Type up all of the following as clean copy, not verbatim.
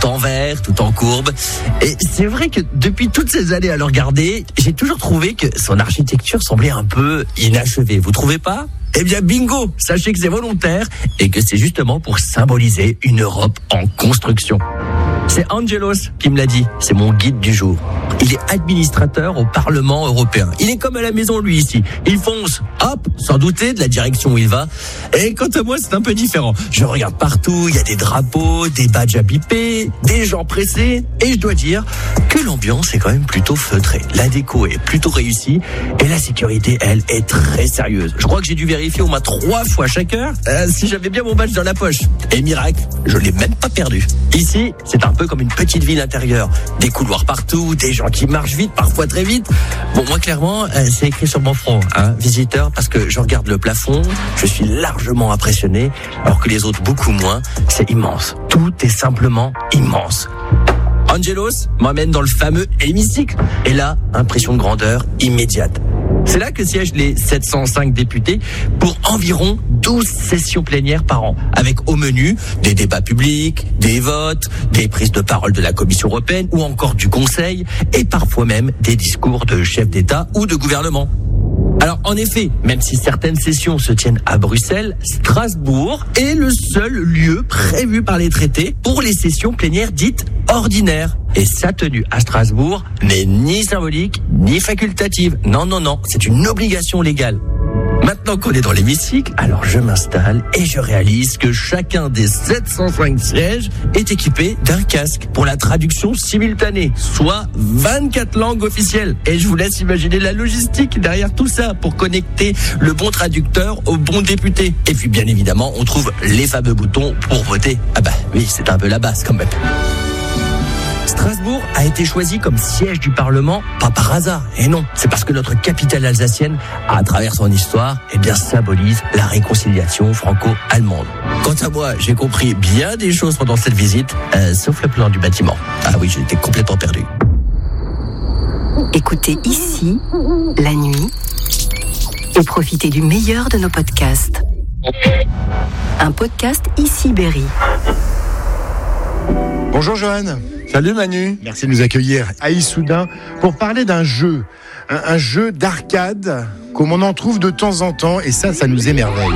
tout en vert, tout en courbe. Et c'est vrai que depuis toutes ces années à le regarder, j'ai toujours trouvé que son architecture semblait un peu inachevée. Vous trouvez pas ? Eh bien, bingo! Sachez que c'est volontaire et que c'est justement pour symboliser une Europe en construction. C'est Angelos qui me l'a dit, c'est mon guide du jour. Il est administrateur au Parlement européen. Il est comme à la maison, lui, ici. Il fonce, hop, sans douter de la direction où il va. Et quant à moi, c'est un peu différent. Je regarde partout, il y a des drapeaux, des badges à biper, des gens pressés. Et je dois dire que l'ambiance est quand même plutôt feutrée. La déco est plutôt réussie et la sécurité, elle, est très sérieuse. Je crois que j'ai dû vérifier au moins 3 fois chaque heure si j'avais bien mon badge dans la poche. Et miracle, je l'ai même pas perdu. Ici, c'est un peu comme une petite ville intérieure. Des couloirs partout, des gens qui marchent vite, parfois très vite. Bon, moi, clairement, c'est écrit sur mon front, visiteur, parce que je regarde le plafond, je suis largement impressionné, alors que les autres, beaucoup moins. C'est immense. Tout est simplement immense. Angelos m'emmène dans le fameux hémicycle. Et là, impression de grandeur immédiate. C'est là que siègent les 705 députés pour environ 12 sessions plénières par an, avec au menu des débats publics, des votes, des prises de parole de la Commission européenne ou encore du Conseil, et parfois même des discours de chefs d'État ou de gouvernement. Alors en effet, même si certaines sessions se tiennent à Bruxelles, Strasbourg est le seul lieu prévu par les traités pour les sessions plénières dites ordinaires. Et sa tenue à Strasbourg n'est ni symbolique ni facultative. Non, c'est une obligation légale. Maintenant qu'on est dans l'hémicycle, alors je m'installe et je réalise que chacun des 705 sièges est équipé d'un casque pour la traduction simultanée, soit 24 langues officielles. Et je vous laisse imaginer la logistique derrière tout ça pour connecter le bon traducteur au bon député. Et puis bien évidemment, on trouve les fameux boutons pour voter. Ah bah oui, c'est un peu la base quand même. Strasbourg a été choisi comme siège du Parlement, pas par hasard. Et non, c'est parce que notre capitale alsacienne, à travers son histoire, symbolise la réconciliation franco-allemande. Quant à moi, j'ai compris bien des choses pendant cette visite, sauf le plan du bâtiment. Ah oui, j'étais complètement perdu. Écoutez ici, la nuit, et profitez du meilleur de nos podcasts. Un podcast Ici Berry. Bonjour Johan. Salut Manu. Merci de nous accueillir à Issoudun pour parler d'un jeu. Un jeu d'arcade comme on en trouve de temps en temps et ça nous émerveille.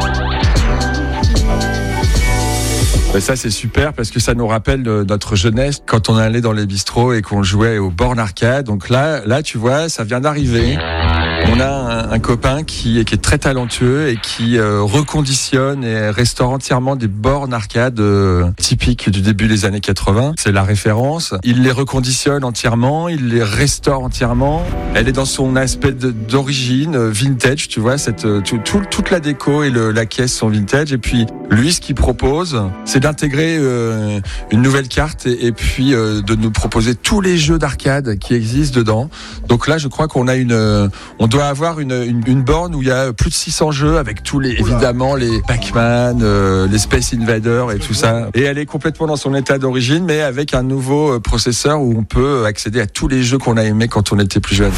Ça c'est super parce que ça nous rappelle notre jeunesse quand on allait dans les bistrots et qu'on jouait aux bornes arcade. Donc là tu vois, ça vient d'arriver. On a un copain qui est très talentueux et qui reconditionne et restaure entièrement des bornes arcade typiques du début des années 80. C'est la référence. Il les reconditionne entièrement, il les restaure entièrement. Elle est dans son aspect d'origine, vintage, tu vois. Toute la déco et la caisse sont vintage. Et puis lui, ce qu'il propose, c'est d'intégrer une nouvelle carte et puis de nous proposer tous les jeux d'arcade qui existent dedans. Donc là, je crois qu'on a on doit avoir une borne où il y a plus de 600 jeux avec tous évidemment les Pac-Man, les Space Invaders et tout ça. Et elle est complètement dans son état d'origine, mais avec un nouveau processeur où on peut accéder à tous les jeux qu'on a aimés quand on était plus jeune.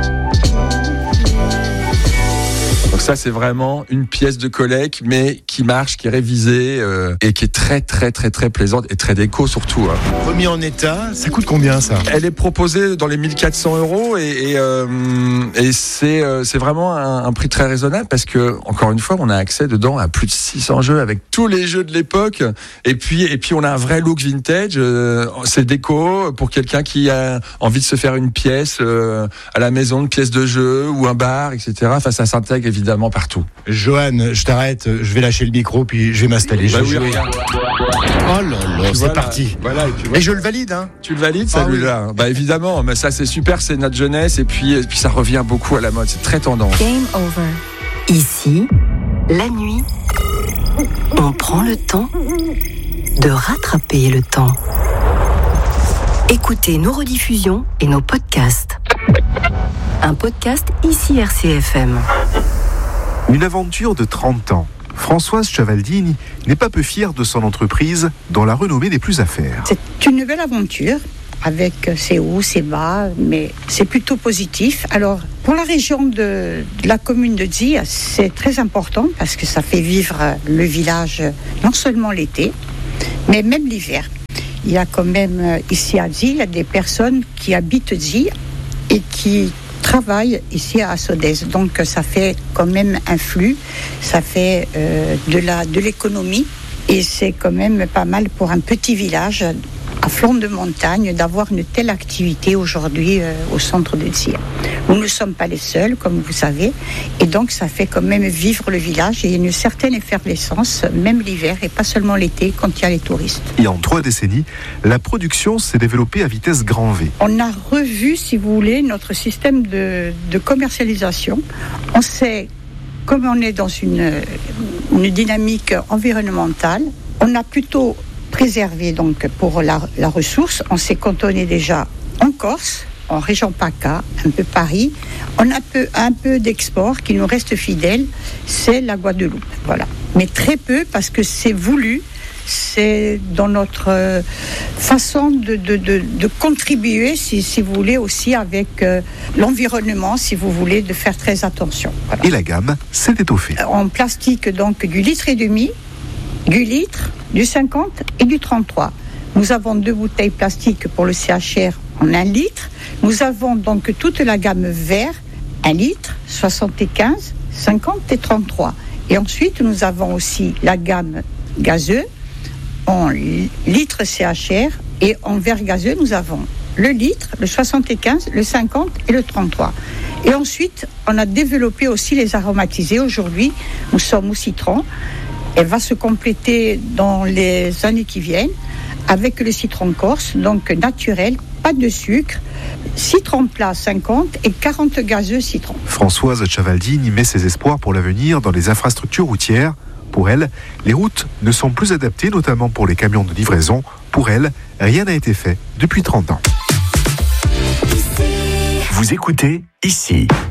Donc ça, c'est vraiment une pièce de collecte, mais qui marche, qui est révisée et qui est très, très, très, très plaisante et très déco surtout. Remis en état, ça coûte combien ça ? Elle est proposée dans les 1400 € et c'est vraiment un prix très raisonnable parce que, encore une fois, on a accès dedans à plus de 600 jeux avec tous les jeux de l'époque et puis on a un vrai look vintage. C'est déco pour quelqu'un qui a envie de se faire une pièce à la maison, une pièce de jeu ou un bar, etc. Enfin, ça s'intègre évidemment partout. Johan, je t'arrête, je vais lâcher le micro puis je vais m'installer. Oui, oh là, c'est parti. Voilà, et je le valide, hein. Tu le valides, celui-là? Oui. Bah évidemment, mais ça c'est super, c'est notre jeunesse et puis ça revient beaucoup à la mode, c'est très tendance. Game over. Ici, la nuit, on prend le temps de rattraper le temps. Écoutez nos rediffusions et nos podcasts. Un podcast Ici RCFM. Une aventure de 30 ans. Françoise Chavaldini n'est pas peu fière de son entreprise dont la renommée n'est plus à faire. C'est une nouvelle aventure avec ses hauts, ses bas, mais c'est plutôt positif. Alors, pour la région de la commune de Dzie, c'est très important parce que ça fait vivre le village non seulement l'été, mais même l'hiver. il y a quand même ici à Zi, il y a des personnes qui habitent Zi et qui travaillent ici à Sodez. Donc ça fait quand même un flux, ça fait de l'économie et c'est quand même pas mal pour un petit village à flanc de montagne d'avoir une telle activité aujourd'hui au centre de Zi. Nous ne sommes pas les seuls, comme vous savez, et donc ça fait quand même vivre le village et il y a une certaine effervescence, même l'hiver et pas seulement l'été quand il y a les touristes. Et en 3 décennies, la production s'est développée à vitesse grand V. On a revu, si vous voulez, notre système de commercialisation. On sait, comme on est dans une dynamique environnementale, on a plutôt préservé donc pour la ressource. On s'est cantonné déjà en Corse, en région PACA, un peu Paris. On a un peu d'export qui nous reste fidèle, c'est la Guadeloupe. Voilà. Mais très peu parce que c'est voulu, c'est dans notre façon de contribuer, si vous voulez, aussi avec l'environnement, si vous voulez, de faire très attention. Voilà. Et la gamme s'est étoffée. En plastique, donc, du 1,5 litre, du litre, du 50 et du 33. Nous avons 2 bouteilles plastiques pour le CHR en 1 litre. Nous avons donc toute la gamme vert, 1 litre, 75, 50 et 33. Et ensuite, nous avons aussi la gamme gazeux en litre CHR et en verre gazeux, nous avons le litre, le 75, le 50 et le 33. Et ensuite, on a développé aussi les aromatisés. Aujourd'hui, nous sommes au citron. Elle va se compléter dans les années qui viennent avec le citron corse, donc naturel, pas de sucre, citron plat 50 et 40 gazeux citron. Françoise Ciavaldini met ses espoirs pour l'avenir dans les infrastructures routières. Pour elle, les routes ne sont plus adaptées, notamment pour les camions de livraison. Pour elle, rien n'a été fait depuis 30 ans. Vous écoutez ici.